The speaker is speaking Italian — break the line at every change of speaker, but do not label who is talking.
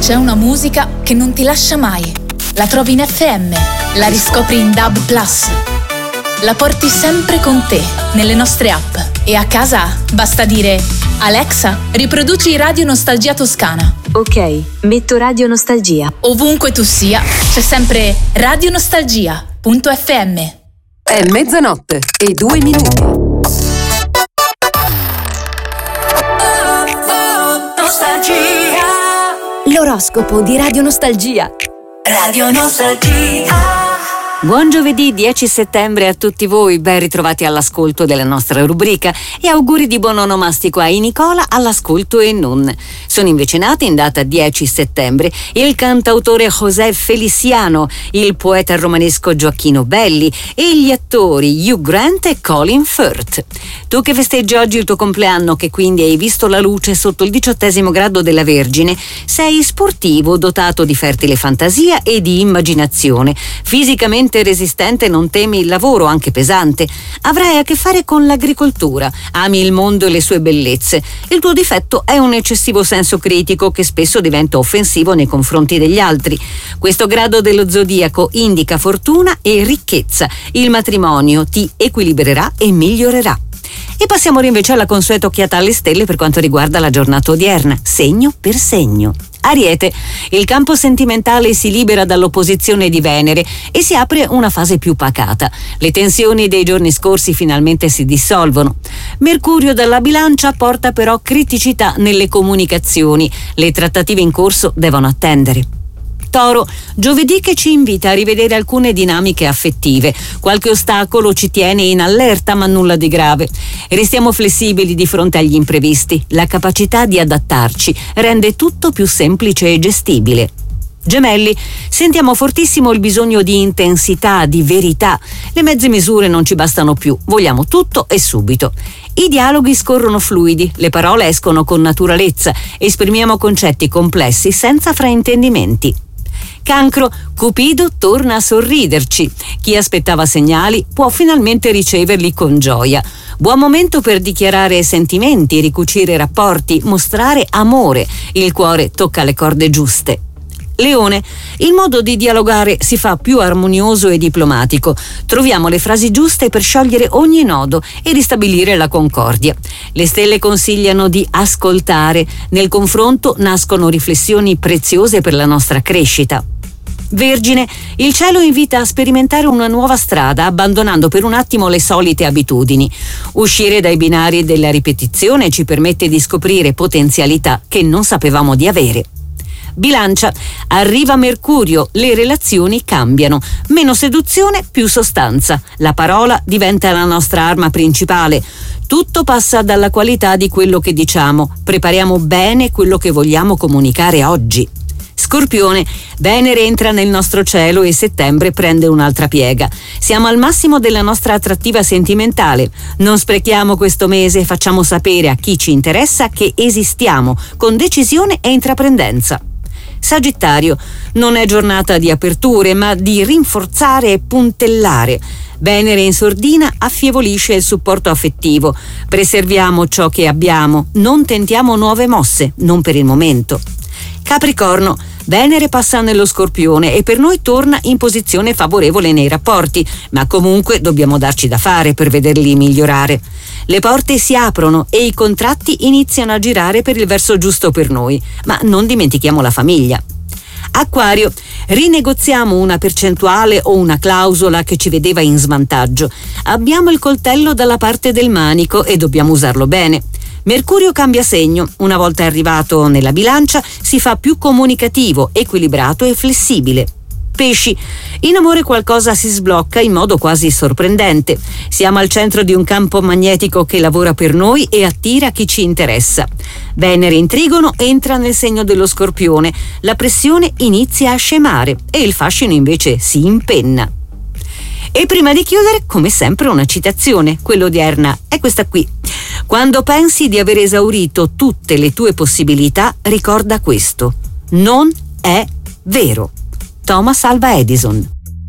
C'è una musica che non ti lascia mai. La trovi in FM, la riscopri in DAB+. La porti sempre con te, nelle nostre app. E a casa basta dire: Alexa, riproduci Radio Nostalgia Toscana.
Ok, metto Radio Nostalgia.
Ovunque tu sia, c'è sempre radionostalgia.fm.
È mezzanotte e 2 minuti.
L'oroscopo di Radio Nostalgia.
Radio Nostalgia.
Buon giovedì 10 settembre a tutti voi, ben ritrovati all'ascolto della nostra rubrica e auguri di buon onomastico a Nicola all'ascolto e non. Sono invece nati in data 10 settembre il cantautore José Feliciano, il poeta romanesco Gioacchino Belli e gli attori Hugh Grant e Colin Firth. Tu che festeggi oggi il tuo compleanno, che quindi hai visto la luce sotto il 18° grado della Vergine, sei sportivo, dotato di fertile fantasia e di immaginazione, fisicamente resistente, non temi il lavoro anche pesante, avrai a che fare con l'agricoltura, ami il mondo e le sue bellezze. Il tuo difetto è un eccessivo senso critico che spesso diventa offensivo nei confronti degli altri. Questo grado dello zodiaco indica fortuna e ricchezza. Il matrimonio ti equilibrerà e migliorerà. E passiamo ora invece alla consueta occhiata alle stelle per quanto riguarda la giornata odierna, segno per segno. Ariete, il campo sentimentale si libera dall'opposizione di Venere e si apre una fase più pacata. Le tensioni dei giorni scorsi finalmente si dissolvono. Mercurio dalla Bilancia porta però criticità nelle comunicazioni. Le trattative in corso devono attendere. Toro, giovedì che ci invita a rivedere alcune dinamiche affettive. Qualche ostacolo ci tiene in allerta, ma nulla di grave. Restiamo flessibili di fronte agli imprevisti. La capacità di adattarci rende tutto più semplice e gestibile. Gemelli, sentiamo fortissimo il bisogno di intensità, di verità. Le mezze misure non ci bastano più, vogliamo tutto e subito. I dialoghi scorrono fluidi, le parole escono con naturalezza, esprimiamo concetti complessi senza fraintendimenti. Cancro, Cupido torna a sorriderci. Chi aspettava segnali può finalmente riceverli con gioia. Buon momento per dichiarare sentimenti, ricucire rapporti, mostrare amore. Il cuore tocca le corde giuste. Leone, il modo di dialogare si fa più armonioso e diplomatico. Troviamo le frasi giuste per sciogliere ogni nodo e ristabilire la concordia. Le stelle consigliano di ascoltare. Nel confronto nascono riflessioni preziose per la nostra crescita. Vergine, il cielo invita a sperimentare una nuova strada, abbandonando per un attimo le solite abitudini. Uscire dai binari della ripetizione ci permette di scoprire potenzialità che non sapevamo di avere. Bilancia, arriva Mercurio, le relazioni cambiano. Meno seduzione, più sostanza. La parola diventa la nostra arma principale. Tutto passa dalla qualità di quello che diciamo. Prepariamo bene quello che vogliamo comunicare oggi. Scorpione, Venere entra nel nostro cielo e settembre prende un'altra piega. Siamo al massimo della nostra attrattiva sentimentale. Non sprechiamo questo mese, facciamo sapere a chi ci interessa che esistiamo, con decisione e intraprendenza. Sagittario, non è giornata di aperture, ma di rinforzare e puntellare. Venere in sordina affievolisce il supporto affettivo. Preserviamo ciò che abbiamo, non tentiamo nuove mosse, non per il momento. Capricorno, Venere passa nello Scorpione e per noi torna in posizione favorevole nei rapporti, ma comunque dobbiamo darci da fare per vederli migliorare. Le porte si aprono e i contratti iniziano a girare per il verso giusto per noi, ma non dimentichiamo la famiglia. Acquario, rinegoziamo una percentuale o una clausola che ci vedeva in svantaggio. Abbiamo il coltello dalla parte del manico e dobbiamo usarlo bene. Mercurio cambia segno, una volta arrivato nella Bilancia si fa più comunicativo, equilibrato e flessibile. Pesci, in amore qualcosa si sblocca in modo quasi sorprendente. Siamo al centro di un campo magnetico che lavora per noi e attira chi ci interessa. Venere in Trigono entra nel segno dello Scorpione, la pressione inizia a scemare e il fascino invece si impenna. E prima di chiudere, come sempre, una citazione, quella odierna è questa qui. Quando pensi di aver esaurito tutte le tue possibilità, ricorda questo: non è vero. Thomas Alva Edison.